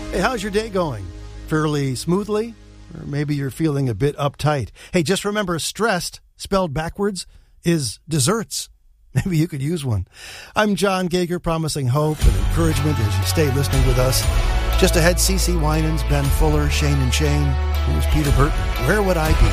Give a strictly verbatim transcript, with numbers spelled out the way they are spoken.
Hey, how's your day going? Fairly smoothly? Or maybe you're feeling a bit uptight. Hey, just remember, stressed, spelled backwards, is desserts. Maybe you could use one. I'm John Gager, promising hope and encouragement as you stay listening with us. Just ahead, C C Winans, Ben Fuller, Shane and Shane. Who's Peter Burton? Where would I be?